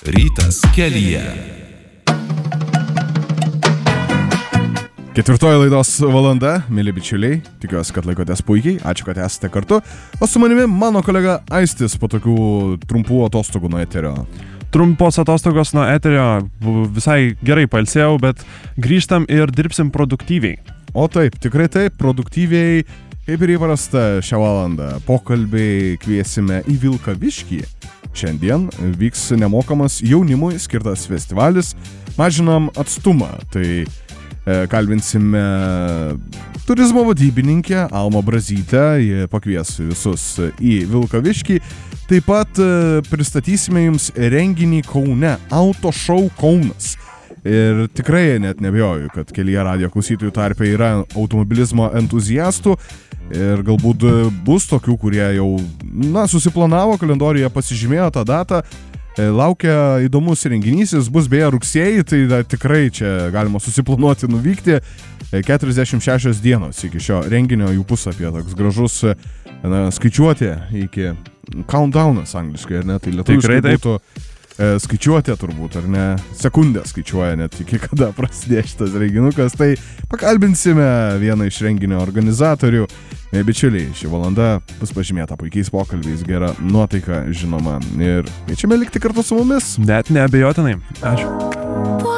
Rytas kelyje. Ketvirtoji laidos valanda, mėly bičiuliai, tikiuosi, kad laikotės puikiai, ačiū, kad esate kartu, o su manimi mano kolega Aistis po tokių trumpų atostogų nuo eterio. Trumpos atostogos nuo eterio, visai gerai pailsėjau, bet grįžtam ir dirbsim produktyviai. O taip, tikrai taip, produktyviai, kaip ir įprasta šią valandą, pokalbiai kviesime į Vilkaviškį. Šiandien vyks nemokamas jaunimui skirtas festivalis Mažinam atstumą, tai kalbinsime turizmo vadybininkę Almą Brazytę, jie pakvies visus į Vilkaviškį. Taip pat pristatysime jums renginį Kaune, Auto Show Kaunas. Ir tikrai net nebijoju, kad kelyje radijo klausytojų tarpe yra automobilizmo entuziastų ir galbūt bus tokių, kurie jau susiplanavo, kalendoriuje pasižymėjo tą datą. Laukia įdomus renginys, jis bus beje rugsėjį, tai tikrai čia galima susiplanuoti nuvykti. 46 dienos iki šio renginio, jų puslapyje toks gražus skaičiuotė iki countdownas angliškai, ar ne? Tai lietuviškai būtų skaičiuotė turbūt, ar ne? Sekundę skaičiuoja net iki kada prasidės šitas renginukas. Tai pakalbinsime vieną iš renginio organizatorių. Bičiuliai, ši valanda bus pažymėta puikiais pokalbiais, gera nuotaika, žinoma. Ir kviečiame likti kartu su mumis. Net neabejotinai. Ačiū.